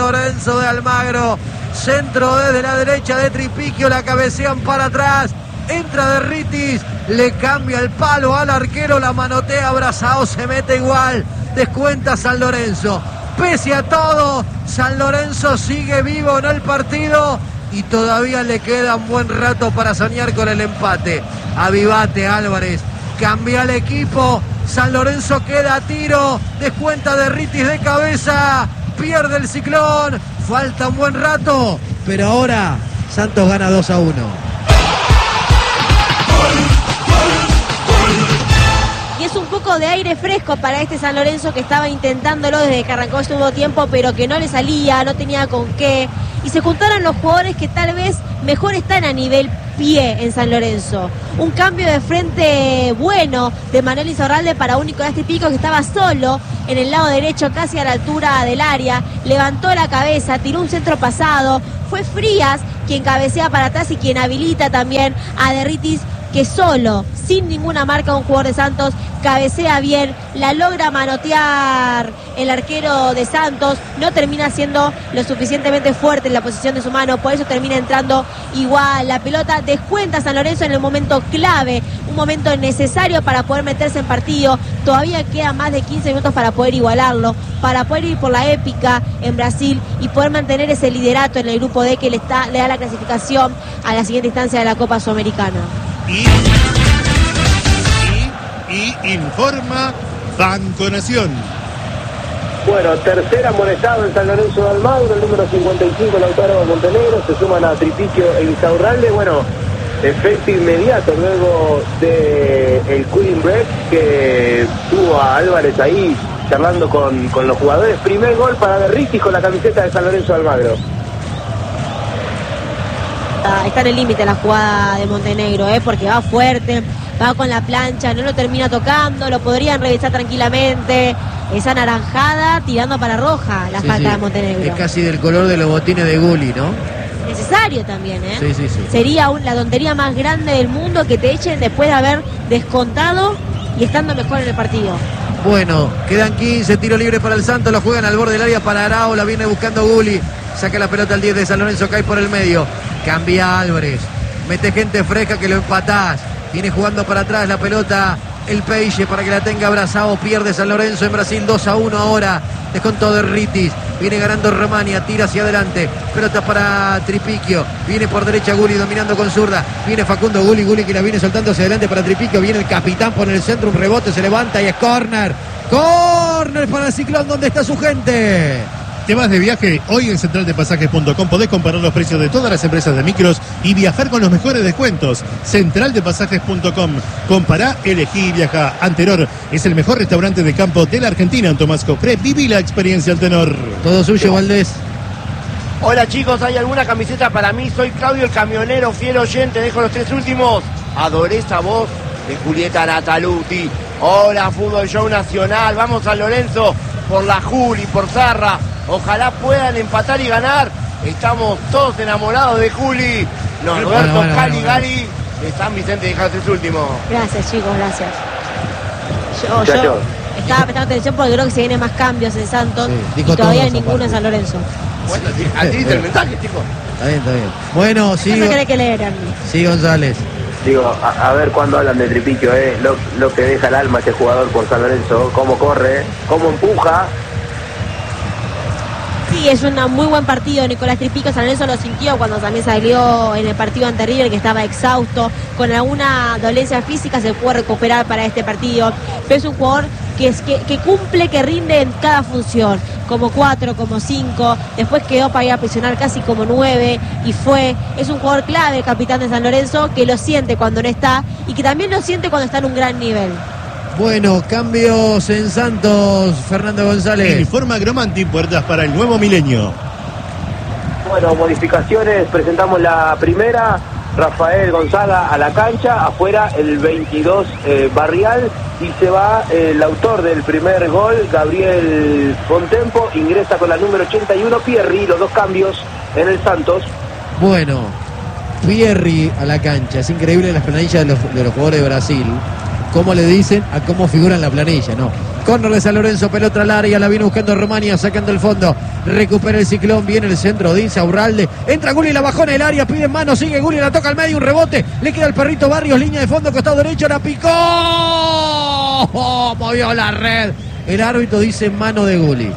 Lorenzo de Almagro. Centro desde la derecha de Tripiquio, la cabecean para atrás. Entra Derritis, le cambia el palo al arquero, la manotea Brazao, se mete igual. Descuenta San Lorenzo. Pese a todo, San Lorenzo sigue vivo en el partido y todavía le queda un buen rato para soñar con el empate. Avivate, Álvarez, cambia el equipo. San Lorenzo queda a tiro, descuenta Derritis de cabeza, pierde el Ciclón, falta un buen rato, pero ahora Santos gana 2-1. Y es un poco de aire fresco para este San Lorenzo que estaba intentándolo desde que arrancó el segundo tiempo, pero que no le salía, no tenía con qué. Y se juntaron los jugadores que tal vez mejor están a nivel pie en San Lorenzo. Un cambio de frente bueno de Manuel Insaurralde para un Nicolás Tripiquio que estaba solo en el lado derecho, casi a la altura del área. Levantó la cabeza, tiró un centro pasado. Fue Frías quien cabecea para atrás y quien habilita también a Derritis, que solo, sin ninguna marca, un jugador de Santos cabecea bien, la logra manotear el arquero de Santos, no termina siendo lo suficientemente fuerte en la posición de su mano, por eso termina entrando igual la pelota. Descuenta San Lorenzo en el momento clave, un momento necesario para poder meterse en partido. Todavía quedan más de 15 minutos para poder igualarlo, para poder ir por la épica en Brasil y poder mantener ese liderato en el grupo D que le da la clasificación a la siguiente instancia de la Copa Sudamericana. Y informa Banco Nación. Bueno, tercer amonestado en San Lorenzo de Almagro, el número 55, Lautaro Montenegro. Se suman a Tripiquio e Insaurralde. Bueno, efecto inmediato luego de el cooling break que tuvo a Álvarez ahí charlando con los jugadores. Primer gol para Derritis con la camiseta de San Lorenzo de Almagro. Está en el límite la jugada de Montenegro, porque va fuerte, va con la plancha, no lo termina tocando, lo podrían revisar tranquilamente. Esa naranjada tirando para roja la falta de Montenegro. Es casi del color de los botines de Gulli, ¿no? Necesario también, Sí. Sería la tontería más grande del mundo que te echen después de haber descontado y estando mejor en el partido. Bueno, quedan 15, tiro libre para el Santos, lo juegan al borde del área para Arao, la viene buscando Gulli, saca la pelota al 10 de San Lorenzo, cae por el medio, cambia Álvarez, mete gente fresca que lo empatás, viene jugando para atrás la pelota el Peixe para que la tenga Brazao, pierde San Lorenzo en Brasil, 2-1 ahora, descontó Derritis, viene ganando Romania, tira hacia adelante, pelota para Tripiquio, viene por derecha Gulli dominando con zurda, viene Facundo Gulli que la viene soltando hacia adelante para Tripiquio, viene el capitán por el centro, un rebote, se levanta y es córner para el Ciclón, donde está su gente. ¿Te vas de viaje? Hoy en centraldepasajes.com podés comparar los precios de todas las empresas de micros y viajar con los mejores descuentos. Centraldepasajes.com. Compará, elegí y viajá. Antenor es el mejor restaurante de campo de la Argentina en Tomás Cofré. Viví la experiencia Antenor. Todo suyo, Valdés. Hola chicos, ¿hay alguna camiseta para mí? Soy Claudio el camionero, fiel oyente, dejo los 3 últimos. Adoré esa voz de Julieta Nataluti. Hola, Fútbol Show Nacional, vamos a Lorenzo, por la Juli, por Zarra. Ojalá puedan empatar y ganar. Estamos todos enamorados de Juli. Norberto Caligari de San Vicente de los 3 últimos. Gracias chicos, gracias. Yo estaba prestando atención porque creo que se vienen más cambios en Santos y todavía hay ninguno en San Lorenzo. Bueno, así dice el mensaje, chicos. Está bien. Bueno, sí. No querés que leer a mí. Sí, González. Digo, a ver cuándo hablan de Tripiquio, lo que deja el alma ese jugador por San Lorenzo, cómo corre, cómo empuja. Sí, es un muy buen partido Nicolás Tripiquio. San Lorenzo lo sintió cuando también salió en el partido anterior, que estaba exhausto, con alguna dolencia física, se puede recuperar para este partido. Pero es un jugador que cumple, que rinde en cada función, como 4, como 5, después quedó para ir a presionar casi como 9 y es un jugador clave, capitán de San Lorenzo, que lo siente cuando no está y que también lo siente cuando está en un gran nivel. Bueno, cambios en Santos, Fernando González. Informa Gromanti, puertas para el nuevo milenio. Bueno, modificaciones, presentamos la primera. Rafael Gonzaga a la cancha, afuera el 22 Barrial, y se va el autor del primer gol, Gabriel Bontempo, ingresa con la número 81 Pierri, los 2 cambios en el Santos. Bueno, Pierri a la cancha, es increíble las planillas de los jugadores de Brasil. como le dicen, a cómo figura en la planilla, ¿no? Córner de San Lorenzo, pelota al área, la viene buscando Romania, sacando el fondo, recupera el Ciclón, viene el centro de Insaurralde, entra Gulli, la bajó en el área, pide en mano, sigue Gulli, la toca al medio, un rebote, le queda el perrito Barrios, línea de fondo, costado derecho, la picó, movió la red, el árbitro dice mano de Gulli,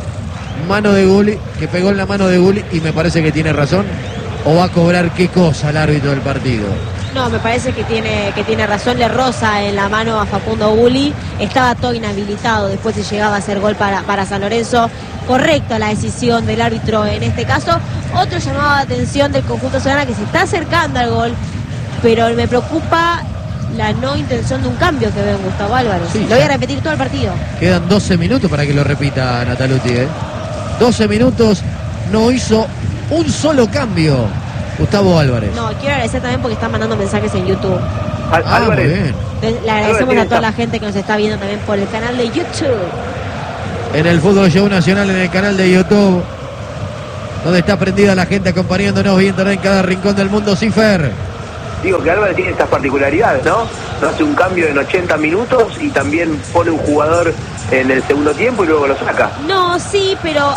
que pegó en la mano de Gulli y me parece que tiene razón, o va a cobrar qué cosa el árbitro del partido. No, me parece que tiene razón, le roza en la mano a Facundo Gulli, estaba todo inhabilitado después de llegaba a hacer gol para San Lorenzo, correcta la decisión del árbitro en este caso. Otro llamado de atención del conjunto Solana que se está acercando al gol, pero me preocupa la no intención de un cambio que veo en Gustavo Álvarez. Sí, lo voy a repetir todo el partido. Quedan 12 minutos para que lo repita Nataluti, 12 minutos, no hizo un solo cambio Gustavo Álvarez. No, quiero agradecer también porque están mandando mensajes en YouTube. Álvarez. Muy bien. Le agradecemos a toda la gente que nos está viendo también por el canal de YouTube. En el Fútbol Show Nacional, en el canal de YouTube, donde está prendida la gente acompañándonos, viendo en cada rincón del mundo. Cifer. Digo que Álvarez tiene estas particularidades, ¿no? No hace un cambio en 80 minutos y también pone un jugador en el segundo tiempo y luego lo saca. No, sí, pero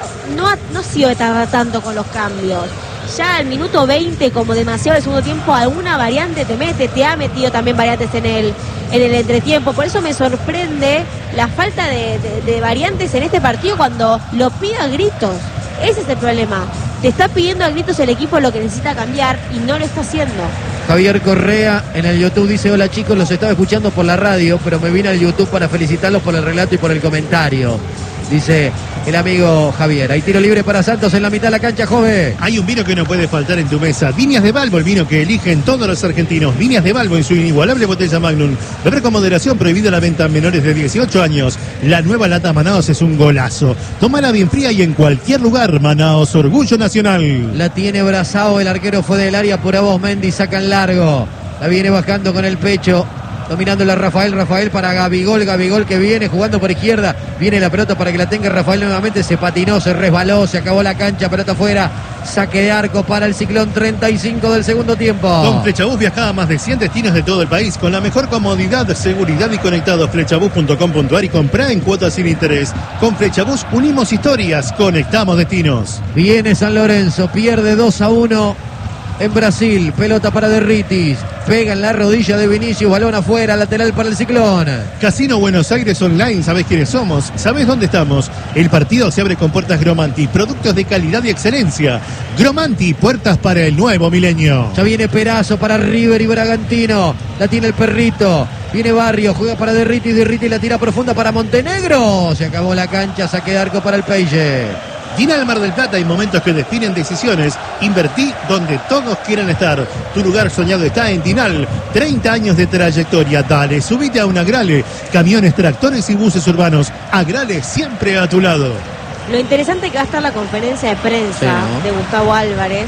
no sirve tanto con los cambios. Ya al minuto 20, como demasiado el segundo tiempo, alguna variante te ha metido también variantes en el entretiempo. Por eso me sorprende la falta de variantes en este partido cuando lo pide a gritos. Ese es el problema. Te está pidiendo a gritos el equipo lo que necesita cambiar y no lo está haciendo. Javier Correa en el YouTube dice: hola chicos, los estaba escuchando por la radio, pero me vine al YouTube para felicitarlos por el relato y por el comentario. Dice el amigo Javier. Hay tiro libre para Santos en la mitad de la cancha, Jove. Hay un vino que no puede faltar en tu mesa. Viñas de Balbo, el vino que eligen todos los argentinos. Viñas de Balbo en su inigualable botella Magnum. Beber con moderación, prohibido la venta a menores de 18 años. La nueva lata Manaos es un golazo. Tómala bien fría y en cualquier lugar. Manaos, orgullo nacional. La tiene Brazao, el arquero fue del área por Avos Mendy, sacan largo. La viene bajando con el pecho. Dominándola Rafael para Gabigol que viene jugando por izquierda, viene la pelota para que la tenga Rafael nuevamente, se patinó, se resbaló, se acabó la cancha, pelota afuera, saque de arco para el Ciclón, 35 del segundo tiempo. Con Flechabús viaja a más de 100 destinos de todo el país, con la mejor comodidad, seguridad y conectados. Flechabús.com.ar y comprá en cuotas sin interés. Con Flechabús unimos historias, conectamos destinos. Viene San Lorenzo, pierde 2-1 en Brasil, pelota para Derritis, pega en la rodilla de Vinicius, balón afuera, lateral para el Ciclón. Casino Buenos Aires Online, ¿sabés quiénes somos? ¿Sabés dónde estamos? El partido se abre con puertas Gromanti, productos de calidad y excelencia. Gromanti, puertas para el nuevo milenio. Ya viene Perazo para River y Bragantino, la tiene el perrito, viene Barrio, juega para Derritis la tira profunda para Montenegro, se acabó la cancha, saque de arco para el Peixe. Dinal Mar del Plata, hay momentos que definen decisiones. Invertí donde todos quieran estar. Tu lugar soñado está en Dinal. 30 años de trayectoria. Dale, subite a un Agrale. Camiones, tractores y buses urbanos. Agrale siempre a tu lado. Lo interesante que va a estar la conferencia de prensa de Gustavo Álvarez,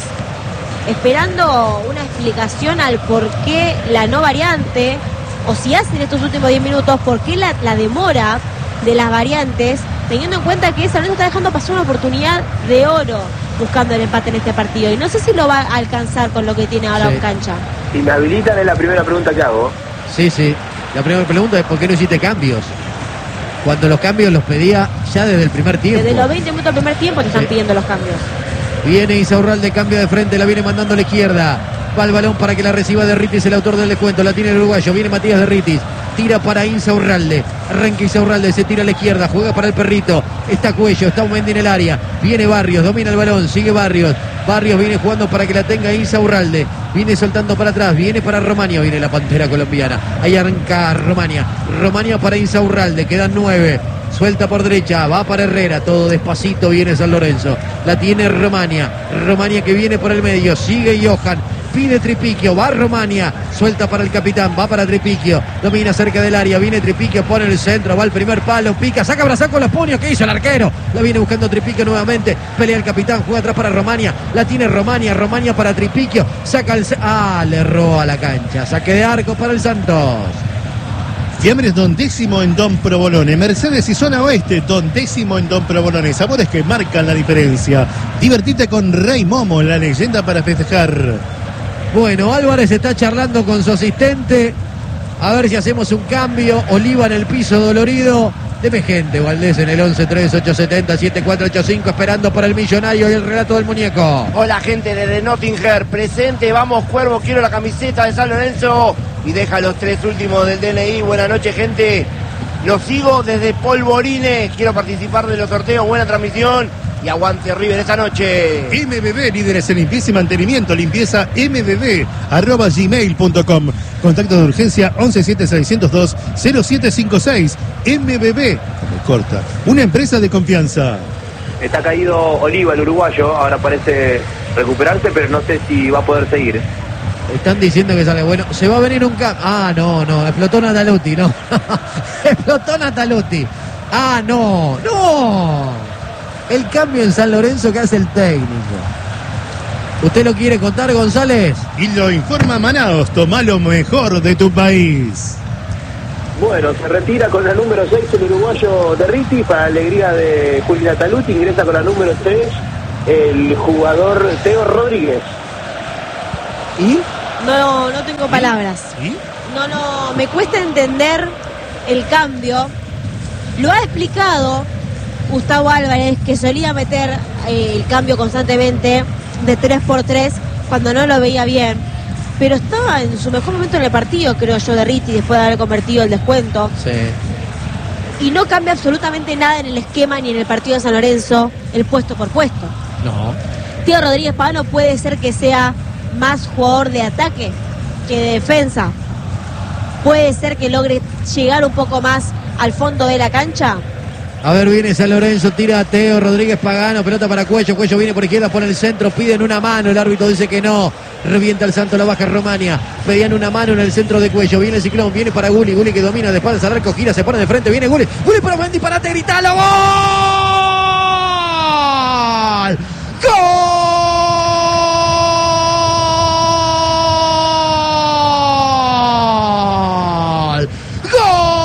esperando una explicación al por qué la no variante, o si hacen estos últimos 10 minutos, por qué la demora de las variantes, teniendo en cuenta que San Lorenzo está dejando pasar una oportunidad de oro buscando el empate en este partido. Y no sé si lo va a alcanzar con lo que tiene ahora en cancha. Si me habilitan es la primera pregunta que hago. Sí. La primera pregunta es ¿por qué no hiciste cambios? Cuando los cambios los pedía ya desde el primer tiempo. Desde los 20 minutos del primer tiempo te están pidiendo los cambios. Viene Insaurralde, cambio de frente, la viene mandando a la izquierda. Va el balón para que la reciba Derritis, el autor del descuento. La tiene el uruguayo, viene Matías Derritis. Tira para Insaurralde, arranca Insaurralde, se tira a la izquierda, juega para el perrito, está Cuello, está Mendy en el área, viene Barrios, domina el balón, sigue Barrios viene jugando para que la tenga Insaurralde, viene soltando para atrás, viene para Romania, viene la Pantera colombiana, ahí arranca Romania para Insaurralde, quedan 9, suelta por derecha, va para Herrera, todo despacito viene San Lorenzo, la tiene Romania que viene por el medio, sigue Johan, pide Tripiquio, va Romania, suelta para el capitán, va para Tripiquio, domina cerca del área, viene Tripiquio, pone en el centro, va al primer palo, pica, saca Brazao con los puños, ¿qué hizo el arquero? La viene buscando Tripiquio nuevamente, pelea el capitán, juega atrás para Romania, la tiene Romania para Tripiquio, saca el... le erró a la cancha, saque de arco para el Santos. Fiambres Don Décimo en Don Provolone. Mercedes y Zona Oeste, Don Décimo en Don Provolone. Sabores que marcan la diferencia. Divertite con Rey Momo, la leyenda para festejar. Bueno, Álvarez está charlando con su asistente A ver si hacemos un cambio. Oliva en el piso dolorido. Deme gente, Valdés en el 11-3-870-7485, esperando para el millonario y el relato del muñeco. Hola gente desde Nottingham, presente, vamos Cuervo, quiero la camiseta de San Lorenzo y deja los 3 últimos del DNI. Buenas noches gente, los sigo desde Polvorines, quiero participar de los sorteos, buena transmisión y aguante River esta noche. MBB, líderes en limpieza y mantenimiento, limpieza mbb@gmail.com. Contacto de urgencia 117602-0756. MBB, como corta, una empresa de confianza. Está caído Oliva, el uruguayo, ahora parece recuperarse, pero no sé si va a poder seguir. Están diciendo que sale bueno. Se va a venir un cambio. Ah, no, explotó Nataluti, no. Explotó Nataluti. Ah, no. El cambio en San Lorenzo que hace el técnico. ¿Usted lo quiere contar, González? Y lo informa Manaos, toma lo mejor de tu país. Bueno, se retira con la número 6 el uruguayo de Riti, para alegría de Juli Nataluti, ingresa con la número 3 el jugador Teo Rodríguez. ¿Y? No tengo palabras. ¿Y? No, me cuesta entender el cambio. Lo ha explicado Gustavo Álvarez, que solía meter el cambio constantemente de 3x3 cuando no lo veía bien, pero estaba en su mejor momento en el partido, creo yo, de Riti, después de haber convertido el descuento. Sí. Y no cambia absolutamente nada en el esquema ni en el partido de San Lorenzo, el puesto por puesto. No. Tío Rodríguez Pagano puede ser que sea más jugador de ataque que de defensa. Puede ser que logre llegar un poco más al fondo de la cancha. A ver, viene San Lorenzo, tira a Teo Rodríguez Pagano, pelota para Cuello viene por izquierda, por el centro, piden una mano, el árbitro dice que no, revienta el Santo, la baja Romania, pedían una mano en el centro de Cuello, viene el Ciclón, viene para Gulli que domina de espaldas al arco, gira, se pone de frente, viene Gulli para buen disparate, gritalo, ¡gol!